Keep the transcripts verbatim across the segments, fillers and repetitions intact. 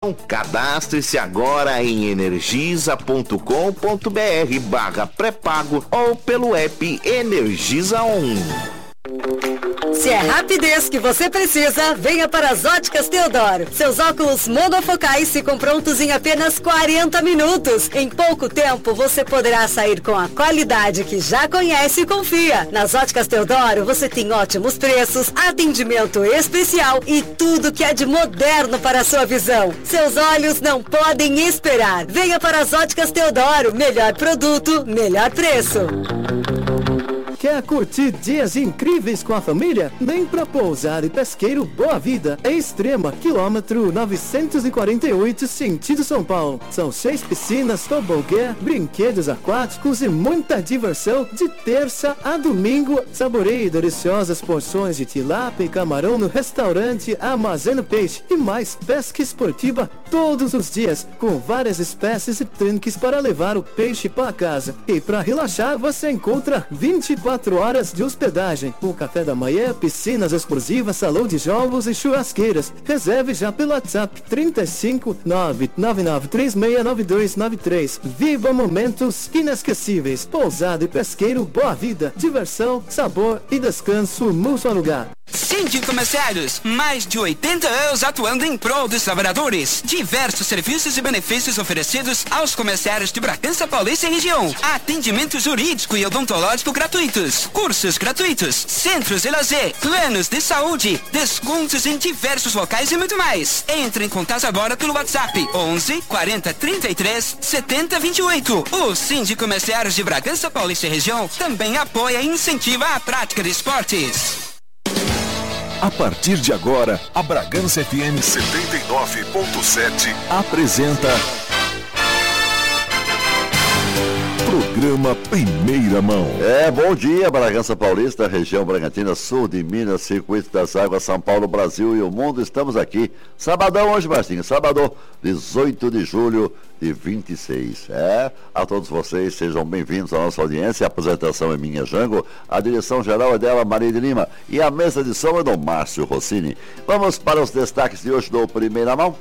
Cadastre-se agora em energisa.com.br barra pré-pago ou pelo app Energisa On. Se é rapidez que você precisa, venha para as Óticas Teodoro. Seus óculos monofocais ficam prontos em apenas quarenta minutos. Em pouco tempo, você poderá sair com a qualidade que já conhece e confia. Nas Óticas Teodoro, você tem ótimos preços, atendimento especial e tudo que é de moderno para a sua visão. Seus olhos não podem esperar. Venha para as Óticas Teodoro. Melhor produto, melhor preço. Quer curtir dias incríveis com a família? Vem pra Pousada e Pesqueiro Boa Vida, em Extrema, quilômetro novecentos e quarenta e oito, sentido São Paulo. São seis piscinas, tobogã, brinquedos aquáticos e muita diversão de terça a domingo. Saboreie deliciosas porções de tilápia e camarão no restaurante Armazeno Peixe e mais pesca esportiva todos os dias, com várias espécies e tanques para levar o peixe para casa. E para relaxar, você encontra vinte e quatro horas de hospedagem, com café da manhã, piscinas exclusivas, salão de jogos e churrasqueiras. Reserve já pelo WhatsApp trinta e cinco, nove nove nove três seis nove dois nove três. Viva momentos inesquecíveis. Pousada e Pesqueiro Boa Vida. Diversão, sabor e descanso num só lugar. Síndico Mercedes, mais de oitenta anos atuando em prol dos trabalhadores. Diversos serviços e benefícios oferecidos aos comerciários de Bragança Paulista e região. Atendimento jurídico e odontológico gratuitos. Cursos gratuitos. Centros de lazer. Planos de saúde. Descontos em diversos locais e muito mais. Entre em contato agora pelo WhatsApp onze, quarenta, trinta e três, setenta, vinte e oito. O Síndico Merceários de Bragança Paulista e região também apoia e incentiva a prática de esportes. A partir de agora, a Bragança F M setenta e nove ponto sete apresenta Programa Primeira Mão. É, bom dia, Bragança Paulista, região Bragantina, sul de Minas, Circuito das Águas, São Paulo, Brasil e o mundo. Estamos aqui, sabadão hoje, Marcinho, sábado, dezoito de julho de vinte e seis. É, a todos vocês, sejam bem-vindos à nossa audiência. A apresentação é minha, Jango, a direção geral é dela, Maria de Lima, e a mesa de som é do Márcio Rossini. Vamos para os destaques de hoje do Primeira Mão.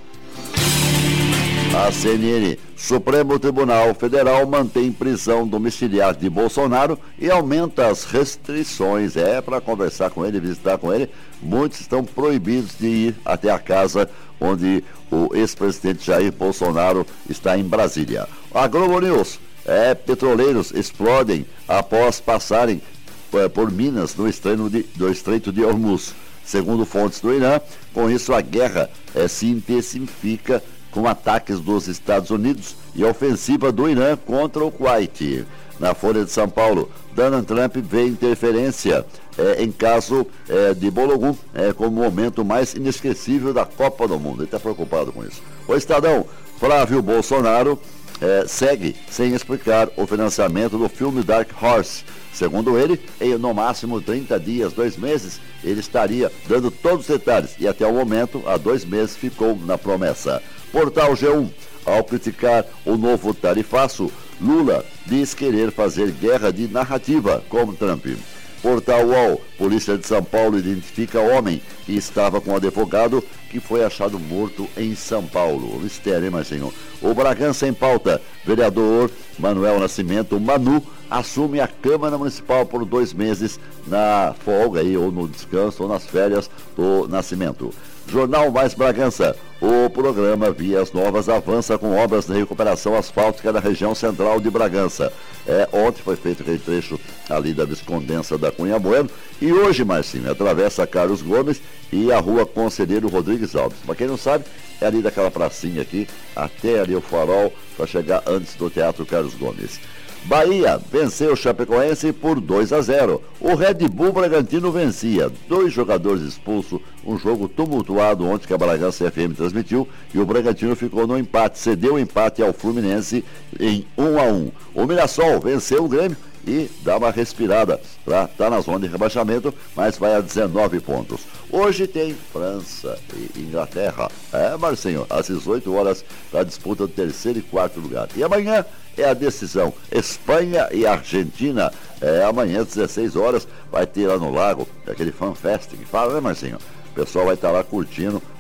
A C N N, Supremo Tribunal Federal mantém prisão domiciliar de Bolsonaro e aumenta as restrições. É, para conversar com ele, visitar com ele, muitos estão proibidos de ir até a casa onde o ex-presidente Jair Bolsonaro está em Brasília. A Globo News, é, petroleiros explodem após passarem é, por minas no estreito de, do Estreito de Hormuz. Segundo fontes do Irã, com isso a guerra é, se intensifica com ataques dos Estados Unidos e a ofensiva do Irã contra o Kuwait. Na Folha de São Paulo, Donald Trump vê interferência é, em caso é, de Bologun é, como o momento mais inesquecível da Copa do Mundo. Ele está preocupado com isso. O Estadão, Flávio Bolsonaro é, segue sem explicar o financiamento do filme Dark Horse. Segundo ele, em no máximo trinta dias, dois meses, ele estaria dando todos os detalhes e até o momento, há dois meses, ficou na promessa. Portal G um, ao criticar o novo tarifaço, Lula diz querer fazer guerra de narrativa com Trump. Portal U O L, Polícia de São Paulo identifica homem que estava com advogado que foi achado morto em São Paulo. Mistério, hein, Marcinho? O Bragança em pauta, vereador Manuel Nascimento, Manu, assume a Câmara Municipal por dois meses na folga aí, ou no descanso, ou nas férias do Nascimento. Jornal Mais Bragança, o programa Vias Novas avança com obras de recuperação asfáltica na região central de Bragança. É, ontem foi feito aquele trecho ali da Viscondensa da Cunha Bueno e hoje, Marcinho, atravessa Carlos Gomes e a rua Conselheiro Rodrigues Alves. Para quem não sabe, é ali daquela pracinha aqui, até ali o farol, para chegar antes do Teatro Carlos Gomes. Bahia venceu o Chapecoense por dois a zero. O Red Bull Bragantino vencia. Dois jogadores expulsos. Um jogo tumultuado ontem que a Bragança F M transmitiu. E o Bragantino ficou no empate. Cedeu o empate ao Fluminense em um a um. O Mirassol venceu o Grêmio e dá uma respirada. Tá, tá na zona de rebaixamento, mas vai a dezenove pontos. Hoje tem França e Inglaterra. É, Marcinho, às dezoito horas, a disputa do terceiro e quarto lugar. E amanhã é a decisão. Espanha e Argentina. É, amanhã às dezesseis horas vai ter lá no Lago aquele Fan Fest que fala, né, Marcinho? O pessoal vai estar lá curtindo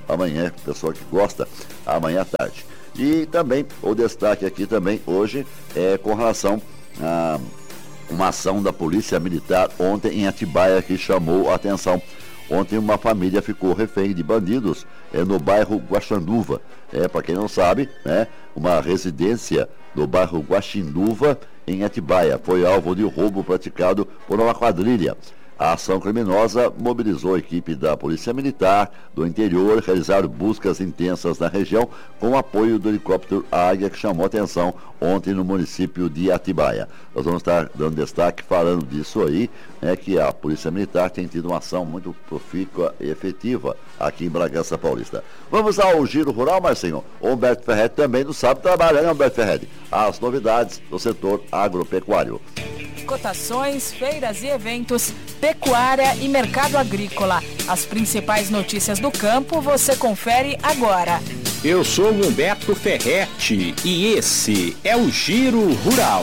amanhã, pessoal que gosta, amanhã à tarde. E também, o destaque aqui também, hoje, é com relação a uma ação da Polícia Militar ontem em Atibaia que chamou a atenção. Ontem uma família ficou refém de bandidos é, no bairro Guaxanduva. É, para quem não sabe, né, uma residência no bairro Guaxinduva, em Atibaia, foi alvo de roubo praticado por uma quadrilha. A ação criminosa mobilizou a equipe da Polícia Militar do interior, realizaram buscas intensas na região com o apoio do helicóptero Águia, que chamou atenção ontem no município de Atibaia. Nós vamos estar dando destaque falando disso aí, né, que a Polícia Militar tem tido uma ação muito profícua e efetiva aqui em Bragança Paulista. Vamos ao Giro Rural, Marcinho. O Humberto Ferretti também não sabe trabalhar, né, Humberto Ferretti? As novidades do setor agropecuário. Cotações, feiras e eventos, pecuária e mercado agrícola. As principais notícias do campo você confere agora. Eu sou o Humberto Ferretti e esse é o Giro Rural.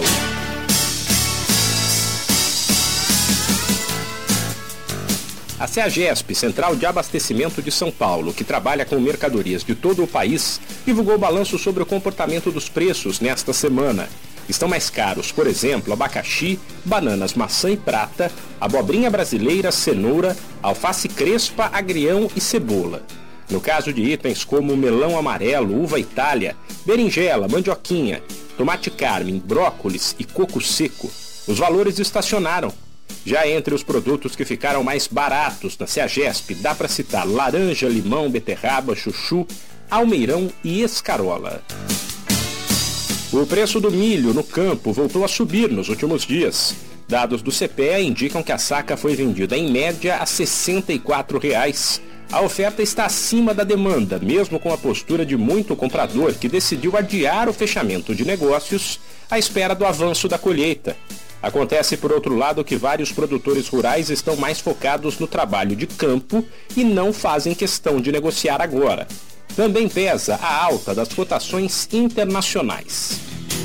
A CEAGESP, Central de Abastecimento de São Paulo, que trabalha com mercadorias de todo o país, divulgou balanço sobre o comportamento dos preços nesta semana. Estão mais caros, por exemplo, abacaxi, bananas maçã e prata, abobrinha brasileira, cenoura, alface crespa, agrião e cebola. No caso de itens como melão amarelo, uva Itália, berinjela, mandioquinha, tomate carmim, brócolis e coco seco, os valores estacionaram. Já entre os produtos que ficaram mais baratos na CEAGESP, dá para citar laranja, limão, beterraba, chuchu, almeirão e escarola. O preço do milho no campo voltou a subir nos últimos dias. Dados do C P E indicam que a saca foi vendida em média a sessenta e quatro reais. A oferta está acima da demanda, mesmo com a postura de muito comprador que decidiu adiar o fechamento de negócios à espera do avanço da colheita. Acontece, por outro lado, que vários produtores rurais estão mais focados no trabalho de campo e não fazem questão de negociar agora. Também pesa a alta das cotações internacionais.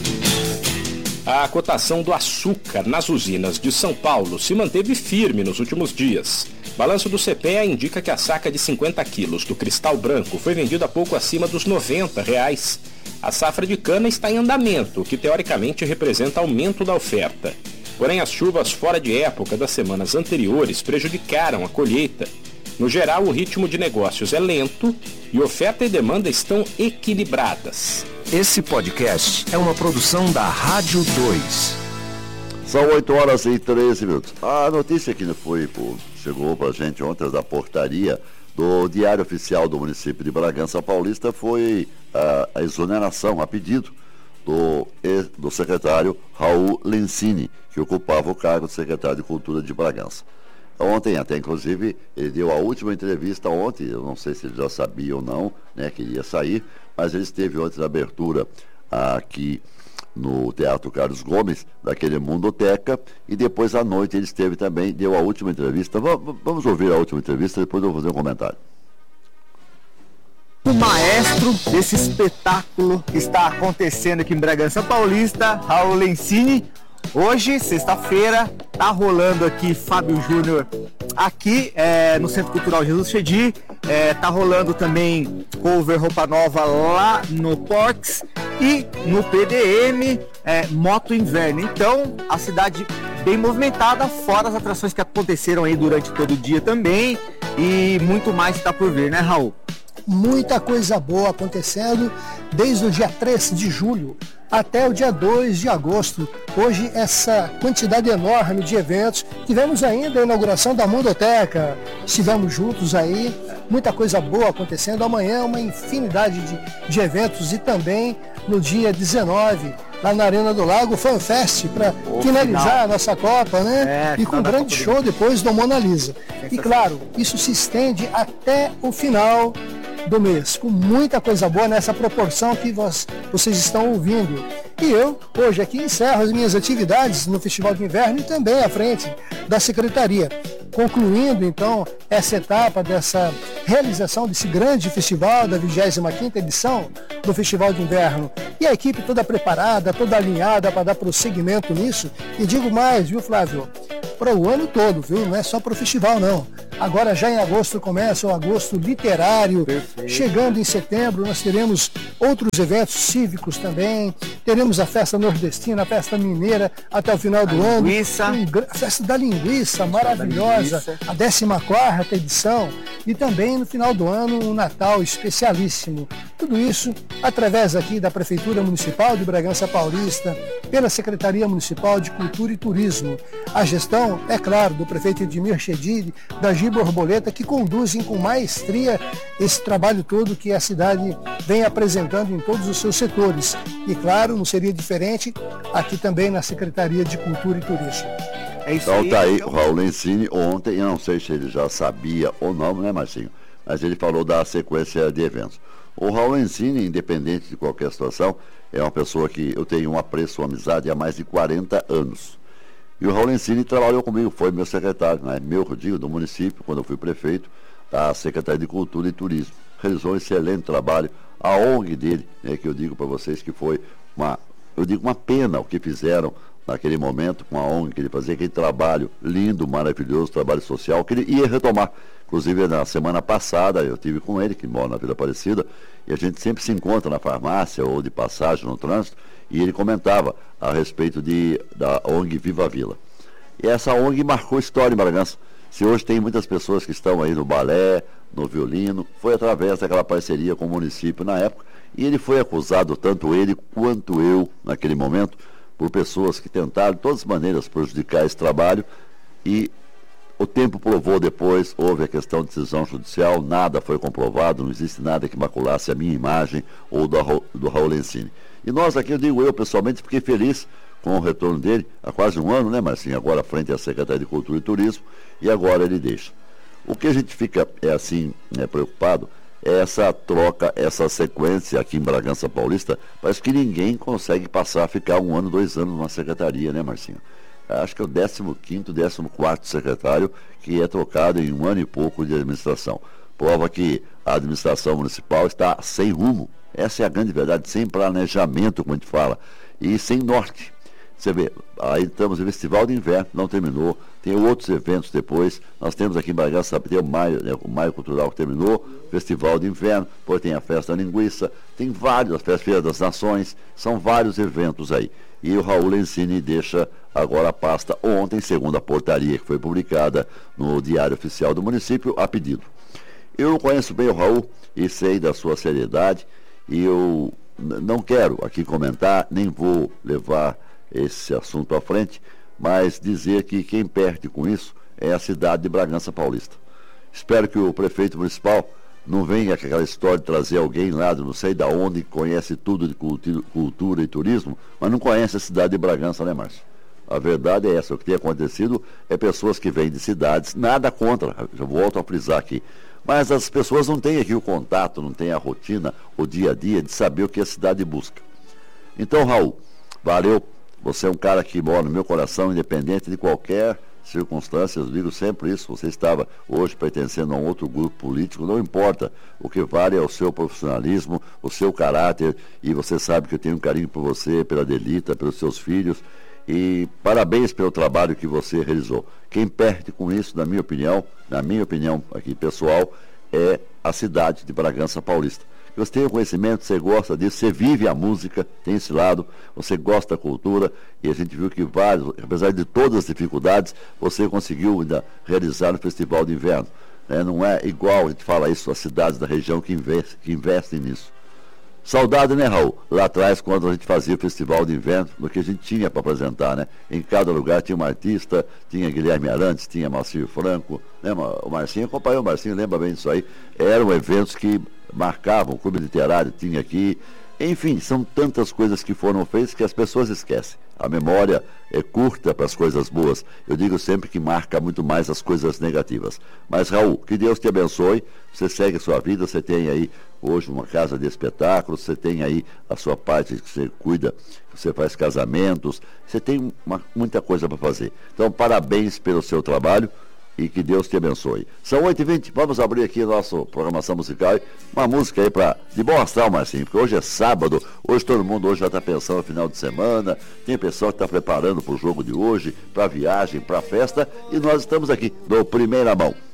A cotação do açúcar nas usinas de São Paulo se manteve firme nos últimos dias. Balanço do C P E indica que a saca de cinquenta quilos do cristal branco foi vendida pouco acima dos noventa reais. A safra de cana está em andamento, o que teoricamente representa aumento da oferta. Porém, as chuvas fora de época das semanas anteriores prejudicaram a colheita. No geral, o ritmo de negócios é lento e oferta e demanda estão equilibradas. Esse podcast é uma produção da Rádio dois. São oito horas e treze minutos. A notícia que foi, pô, chegou para a gente ontem da portaria do Diário Oficial do município de Bragança Paulista foi a, a exoneração, a pedido do, do secretário Raul Lencini, que ocupava o cargo de secretário de Cultura de Bragança. Ontem, até inclusive, ele deu a última entrevista ontem, eu não sei se ele já sabia ou não, né, que iria sair, mas ele esteve ontem na abertura aqui no Teatro Carlos Gomes, daquele Mundoteca, e depois à noite ele esteve também, deu a última entrevista. Vamos, vamos ouvir a última entrevista, depois eu vou fazer um comentário. O maestro desse espetáculo que está acontecendo aqui em Bragança Paulista, Raul Lencini. Hoje, sexta-feira, tá rolando aqui Fábio Júnior aqui é, no Centro Cultural Jesus Chedi. É, tá rolando também cover Roupa Nova lá no Porks e no P D M é, Moto Inverno. Então, a cidade bem movimentada, fora as atrações que aconteceram aí durante todo o dia também. E muito mais está por vir, né, Raul? Muita coisa boa acontecendo desde o dia três de julho até o dia dois de agosto. Hoje, essa quantidade enorme de eventos. Tivemos ainda a inauguração da Mundoteca, estivemos juntos aí, muita coisa boa acontecendo. Amanhã, uma infinidade de, de eventos e também no dia dezenove, lá na Arena do Lago, FanFest, para finalizar final. a nossa Copa, né? É, e com um grande show depois do Mona Lisa. E claro, isso se estende até o final do mês, com muita coisa boa nessa proporção que vos, vocês estão ouvindo. E eu, hoje aqui, encerro as minhas atividades no Festival de Inverno e também à frente da Secretaria, concluindo então essa etapa dessa realização desse grande festival, da vigésima quinta edição do Festival de Inverno. E a equipe toda preparada, toda alinhada para dar prosseguimento nisso. E digo mais, viu, Flávio? Para o ano todo, viu? Não é só para o festival, não. Agora já em agosto começa o agosto literário. Perfeito. Chegando em setembro nós teremos outros eventos cívicos também. Teremos a festa nordestina, a festa mineira até o final do ano. Linguiça. A festa da linguiça, maravilhosa. Da linguiça. A décima quarta edição. E também no final do ano um Natal especialíssimo. Tudo isso através aqui da Prefeitura Municipal de Bragança Paulista, pela Secretaria Municipal de Cultura e Turismo. A gestão, é claro, do prefeito Edmir Chedid, da Gi Borboleta, que conduzem com maestria esse trabalho todo que a cidade vem apresentando em todos os seus setores. E claro, não seria diferente aqui também na Secretaria de Cultura e Turismo. É isso então aí, tá aí, o Raul Lencini ontem, eu não sei se ele já sabia ou não, né, Marcinho? Mas ele falou da sequência de eventos. O Raul Lencini, independente de qualquer situação, é uma pessoa que eu tenho um apreço, uma amizade há mais de quarenta anos. E o Raul Lencini trabalhou comigo, foi meu secretário, né? meu, eu digo, do município, quando eu fui prefeito, da Secretaria de Cultura e Turismo. Realizou um excelente trabalho. A O N G dele, né, que eu digo para vocês que foi uma, eu digo uma pena o que fizeram naquele momento com a O N G, que ele fazia aquele trabalho lindo, maravilhoso, trabalho social, que ele ia retomar. Inclusive, na semana passada, eu tive com ele, que mora na Vila Aparecida, e a gente sempre se encontra na farmácia ou de passagem no trânsito, e ele comentava a respeito de, da O N G Viva a Vila. E essa O N G marcou história em Bragança. Se hoje tem muitas pessoas que estão aí no balé, no violino, foi através daquela parceria com o município na época, e ele foi acusado, tanto ele quanto eu, naquele momento, por pessoas que tentaram de todas as maneiras prejudicar esse trabalho, e o tempo provou depois, houve a questão de decisão judicial, nada foi comprovado, não existe nada que maculasse a minha imagem ou do, do Raul Lencini. E nós aqui, eu digo eu pessoalmente, fiquei feliz com o retorno dele, há quase um ano, né, Marcinho? Agora à frente à Secretaria de Cultura e Turismo, e agora ele deixa. O que a gente fica, é assim, é, preocupado, é essa troca, essa sequência aqui em Bragança Paulista, parece que ninguém consegue passar a ficar um ano, dois anos numa secretaria, né, Marcinho? Acho que é o décimo quinto, décimo quarto secretário que é trocado em um ano e pouco de administração. Prova que a administração municipal está sem rumo. Essa é a grande verdade, sem planejamento, como a gente fala, e sem norte. Você vê, aí estamos no Festival de Inverno, não terminou, tem outros eventos depois, nós temos aqui em Bragança, tem o Maio, né, o Maio Cultural que terminou, Festival de Inverno, depois tem a Festa da Linguiça, tem vários, a Feira das Nações, são vários eventos aí. E o Raul Lencini deixa agora a pasta ontem, segundo a portaria que foi publicada no Diário Oficial do Município, a pedido. Eu conheço bem o Raul e sei da sua seriedade, e eu não quero aqui comentar, nem vou levar esse assunto à frente, mas dizer que quem perde com isso é a cidade de Bragança Paulista. Espero que o prefeito municipal não venha com aquela história de trazer alguém lá, não sei de onde, que conhece tudo de cultura, cultura e turismo, mas não conhece a cidade de Bragança, né, Márcio? A verdade é essa, o que tem acontecido é pessoas que vêm de cidades, nada contra, já volto a frisar aqui, mas as pessoas não têm aqui o contato, não têm a rotina, o dia a dia de saber o que a cidade busca. Então, Raul, valeu, você é um cara que mora no meu coração, independente de qualquer circunstância, eu digo sempre isso, você estava hoje pertencendo a um outro grupo político, não importa, o que vale é o seu profissionalismo, o seu caráter, e você sabe que eu tenho um carinho por você, pela Delita, pelos seus filhos, e parabéns pelo trabalho que você realizou. Quem perde com isso, na minha opinião, na minha opinião aqui pessoal, é a cidade de Bragança Paulista. Você tem o conhecimento, você gosta disso, você vive a música, tem esse lado, você gosta da cultura, e a gente viu que vários, apesar de todas as dificuldades, você conseguiu ainda realizar o Festival de Inverno. Né? Não é igual, a gente fala isso, as cidades da região que, investe, que investem nisso. Saudade, né, Raul? Lá atrás, quando a gente fazia o Festival de Inverno, do que a gente tinha para apresentar, né? Em cada lugar tinha um artista, tinha Guilherme Arantes, tinha Marcinho Franco, né? O Marcinho, acompanhou o Marcinho, lembra bem disso aí. Eram eventos que marcavam, o Clube Literário tinha aqui. Enfim, são tantas coisas que foram feitas que as pessoas esquecem. A memória é curta para as coisas boas. Eu digo sempre que marca muito mais as coisas negativas. Mas, Raul, que Deus te abençoe. Você segue a sua vida, você tem aí hoje uma casa de espetáculos, você tem aí a sua parte que você cuida, que você faz casamentos, você tem uma, muita coisa para fazer. Então, parabéns pelo seu trabalho. E que Deus te abençoe. São oito e vinte, vamos abrir aqui a nossa programação musical. Uma música aí para de bom astral, Marcinho, porque hoje é sábado, hoje todo mundo hoje já está pensando no final de semana, tem pessoal que está preparando para o jogo de hoje, para a viagem, para a festa, e nós estamos aqui no Primeira Mão.